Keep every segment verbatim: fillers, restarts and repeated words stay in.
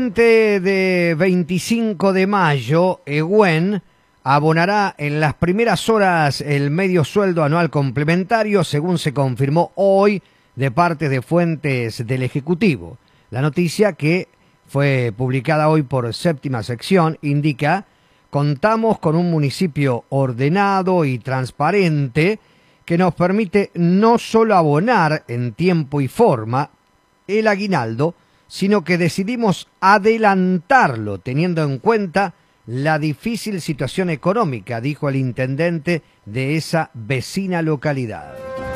De veinticinco de mayo, Ehuen abonará en las primeras horas el medio sueldo anual complementario, según se confirmó hoy de parte de fuentes del Ejecutivo. La noticia, que fue publicada hoy por Séptima Sección, indica: contamos con un municipio ordenado y transparente que nos permite no solo abonar en tiempo y forma el aguinaldo, sino que decidimos adelantarlo teniendo en cuenta la difícil situación económica, dijo el intendente de esa vecina localidad.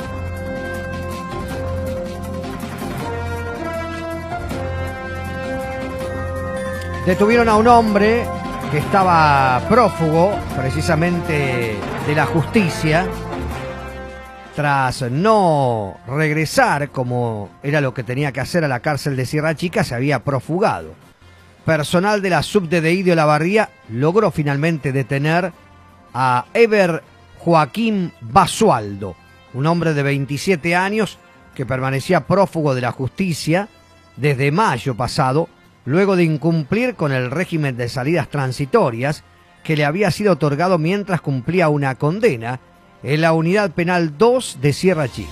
Detuvieron a un hombre que estaba prófugo precisamente de la justicia, tras no regresar, como era lo que tenía que hacer, a la cárcel de Sierra Chica. Se había profugado. Personal de la sub D D I de Olavarría logró finalmente detener a Eber Joaquín Basualdo, un hombre de veintisiete años que permanecía prófugo de la justicia desde mayo pasado, luego de incumplir con el régimen de salidas transitorias que le había sido otorgado mientras cumplía una condena en la Unidad Penal dos de Sierra Chica.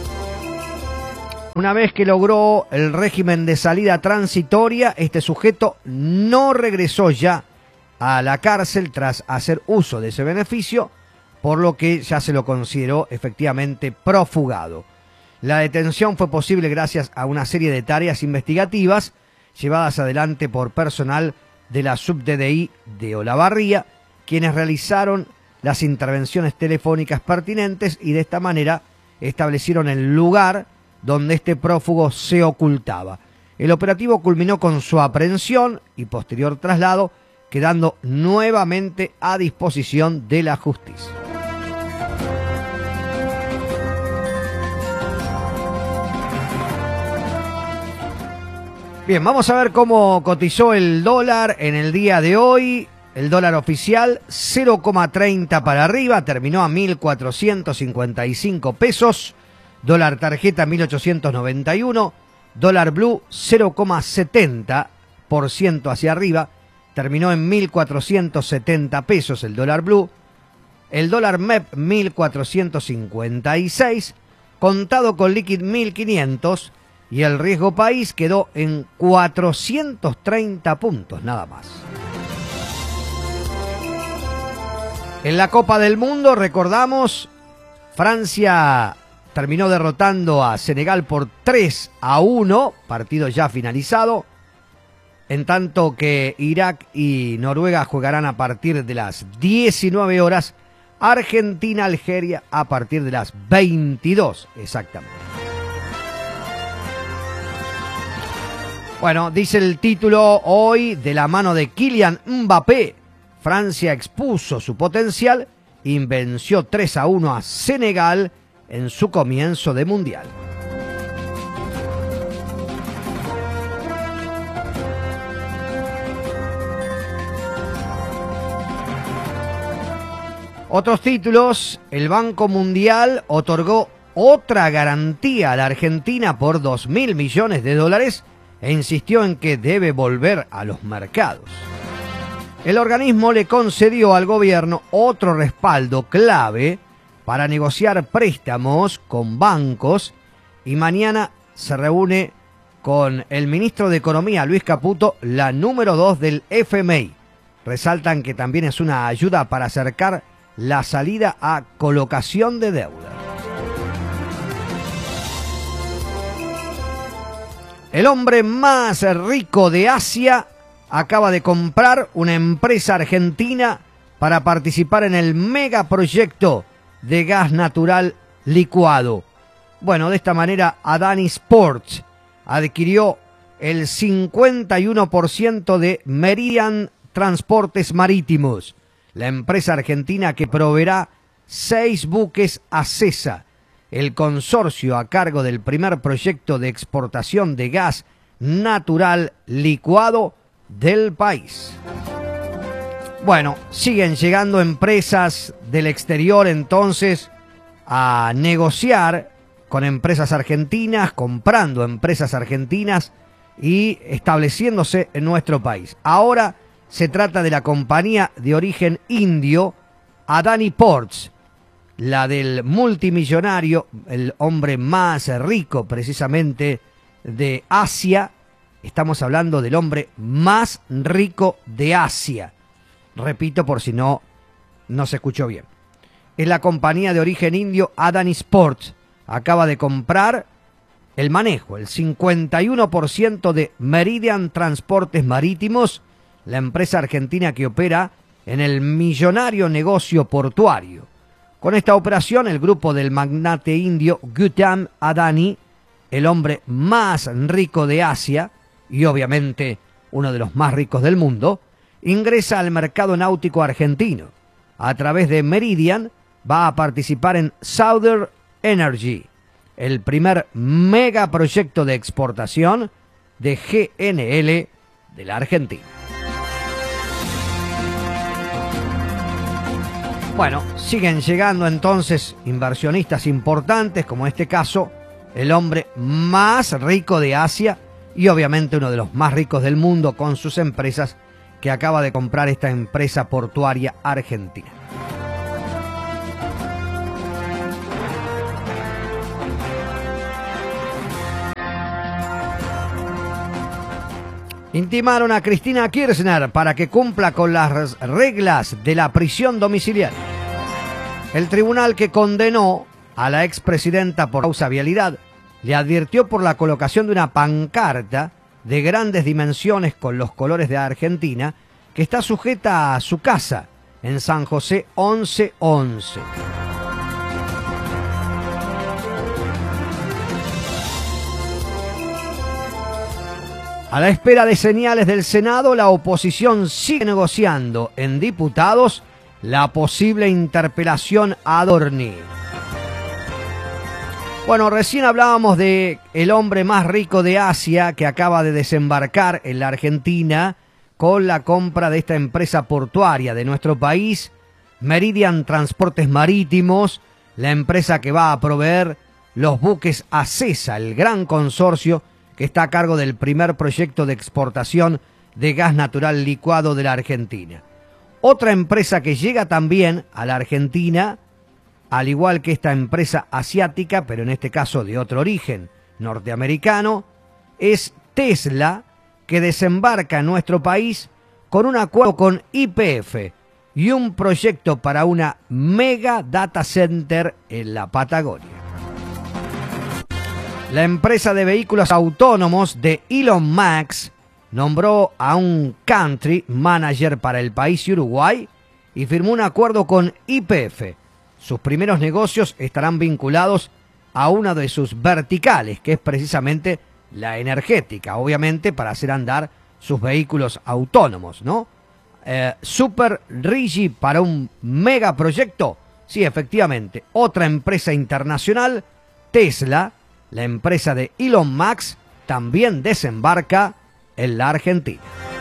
Una vez que logró el régimen de salida transitoria, este sujeto no regresó ya a la cárcel tras hacer uso de ese beneficio, por lo que ya se lo consideró efectivamente profugado. La detención fue posible gracias a una serie de tareas investigativas llevadas adelante por personal de la sub D D I de Olavarría, quienes realizaron las intervenciones telefónicas pertinentes y de esta manera establecieron el lugar donde este prófugo se ocultaba. El operativo culminó con su aprehensión y posterior traslado, quedando nuevamente a disposición de la justicia. Bien, vamos a ver cómo cotizó el dólar en el día de hoy. El dólar oficial cero coma treinta para arriba, terminó a mil cuatrocientos cincuenta y cinco pesos. Dólar tarjeta mil ochocientos noventa y uno. Dólar blue cero coma setenta por ciento hacia arriba, terminó en mil cuatrocientos setenta pesos el dólar blue. El dólar M E P mil cuatrocientos cincuenta y seis, contado con liquid mil quinientos, y el riesgo país quedó en cuatrocientos treinta puntos nada más. En la Copa del Mundo, recordamos, Francia terminó derrotando a Senegal por tres a uno, partido ya finalizado, en tanto que Irak y Noruega jugarán a partir de las diecinueve horas, Argentina-Algeria a partir de las veintidós exactamente. Bueno, dice el título hoy: de la mano de Kylian Mbappé, Francia expuso su potencial y venció tres a uno a Senegal en su comienzo de mundial. Otros títulos: el Banco Mundial otorgó otra garantía a la Argentina por dos mil millones de dólares e insistió en que debe volver a los mercados. El organismo le concedió al gobierno otro respaldo clave para negociar préstamos con bancos y mañana se reúne con el ministro de Economía, Luis Caputo, la número dos del F M I. Resaltan que también es una ayuda para acercar la salida a colocación de deuda. El hombre más rico de Asia acaba de comprar una empresa argentina para participar en el megaproyecto de gas natural licuado. Bueno, de esta manera Adani Sports adquirió el cincuenta y uno por ciento de Meridian Transportes Marítimos, la empresa argentina que proveerá seis buques a CESA, el consorcio a cargo del primer proyecto de exportación de gas natural licuado del país. Bueno, siguen llegando empresas del exterior entonces a negociar con empresas argentinas, comprando empresas argentinas y estableciéndose en nuestro país. Ahora se trata de la compañía de origen indio Adani Ports, la del multimillonario, el hombre más rico precisamente de Asia. Estamos hablando del hombre más rico de Asia. Repito por si no, no se escuchó bien. Es la compañía de origen indio Adani Ports. Acaba de comprar el manejo, el cincuenta y uno por ciento de Meridian Transportes Marítimos, la empresa argentina que opera en el millonario negocio portuario. Con esta operación, el grupo del magnate indio Gautam Adani, el hombre más rico de Asia y obviamente uno de los más ricos del mundo, ingresa al mercado náutico argentino. A través de Meridian va a participar en Southern Energy, el primer megaproyecto de exportación de G N L de la Argentina. Bueno, siguen llegando entonces inversionistas importantes, como en este caso, el hombre más rico de Asia y obviamente uno de los más ricos del mundo con sus empresas, que acaba de comprar esta empresa portuaria argentina. Intimaron a Cristina Kirchner para que cumpla con las reglas de la prisión domiciliaria. El tribunal que condenó a la expresidenta por causa vialidad le advirtió por la colocación de una pancarta de grandes dimensiones con los colores de Argentina que está sujeta a su casa en San José once once. A la espera de señales del Senado, la oposición sigue negociando en diputados la posible interpelación a Adorni. Bueno, recién hablábamos de el hombre más rico de Asia que acaba de desembarcar en la Argentina con la compra de esta empresa portuaria de nuestro país, Meridian Transportes Marítimos, la empresa que va a proveer los buques ACESA, el gran consorcio que está a cargo del primer proyecto de exportación de gas natural licuado de la Argentina. Otra empresa que llega también a la Argentina, al igual que esta empresa asiática, pero en este caso de otro origen, norteamericano, es Tesla, que desembarca en nuestro país con un acuerdo con Y P F y un proyecto para una mega data center en la Patagonia. La empresa de vehículos autónomos de Elon Musk nombró a un country manager para el país Uruguay y firmó un acuerdo con Y P F. Sus primeros negocios estarán vinculados a una de sus verticales, que es precisamente la energética, obviamente para hacer andar sus vehículos autónomos, ¿no? Eh, Super Rigi para un megaproyecto. Sí, efectivamente, otra empresa internacional, Tesla, la empresa de Elon Musk, también desembarca en la Argentina.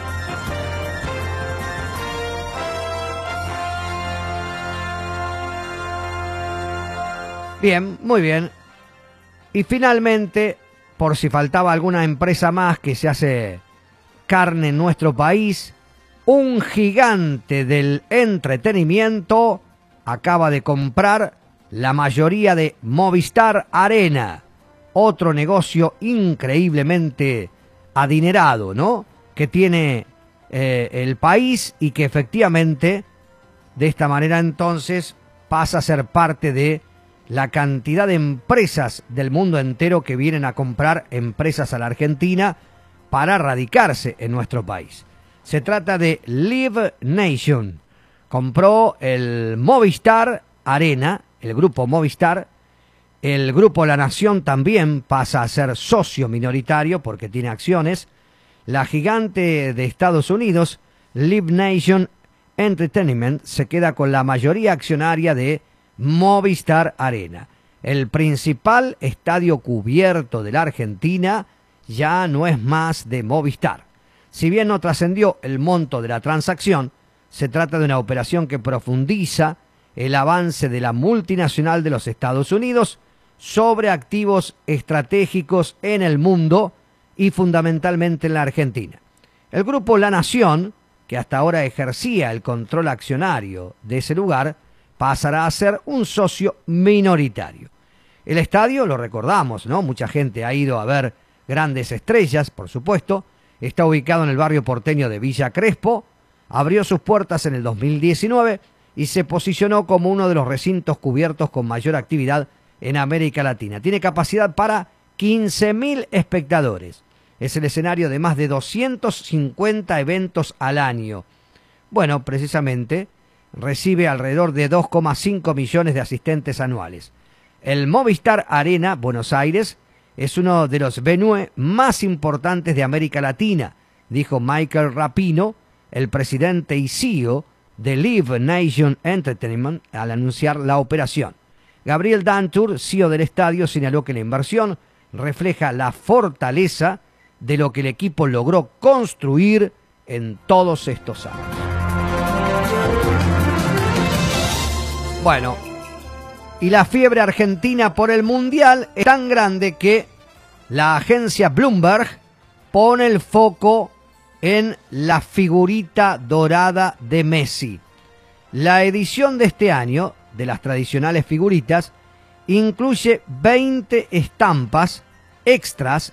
Bien, muy bien. Y finalmente, por si faltaba alguna empresa más que se hace carne en nuestro país, un gigante del entretenimiento acaba de comprar la mayoría de Movistar Arena. Otro negocio increíblemente adinerado, ¿no? Que tiene eh, el país y que efectivamente, de esta manera entonces, pasa a ser parte de la cantidad de empresas del mundo entero que vienen a comprar empresas a la Argentina para radicarse en nuestro país. Se trata de Live Nation. Compró el Movistar Arena, el grupo Movistar. El grupo La Nación también pasa a ser socio minoritario porque tiene acciones. La gigante de Estados Unidos, Live Nation Entertainment, se queda con la mayoría accionaria de Movistar Arena. El principal estadio cubierto de la Argentina ya no es más de Movistar. Si bien no trascendió el monto de la transacción, se trata de una operación que profundiza el avance de la multinacional de los Estados Unidos sobre activos estratégicos en el mundo y fundamentalmente en la Argentina. El grupo La Nación, que hasta ahora ejercía el control accionario de ese lugar, pasará a ser un socio minoritario. El estadio, lo recordamos, ¿no? Mucha gente ha ido a ver grandes estrellas, por supuesto. Está ubicado en el barrio porteño de Villa Crespo. Abrió sus puertas en el dos mil diecinueve y se posicionó como uno de los recintos cubiertos con mayor actividad en América Latina. Tiene capacidad para quince mil espectadores. Es el escenario de más de doscientos cincuenta eventos al año. Bueno, precisamente recibe alrededor de dos coma cinco millones de asistentes anuales. El Movistar Arena Buenos Aires es uno de los venues más importantes de América Latina, dijo Michael Rapino, el presidente y C E O de Live Nation Entertainment, al anunciar la operación. Gabriel Dantur, C E O del estadio, señaló que la inversión refleja la fortaleza de lo que el equipo logró construir en todos estos años. Bueno, y la fiebre argentina por el Mundial es tan grande que la agencia Bloomberg pone el foco en la figurita dorada de Messi. La edición de este año de las tradicionales figuritas incluye veinte estampas extras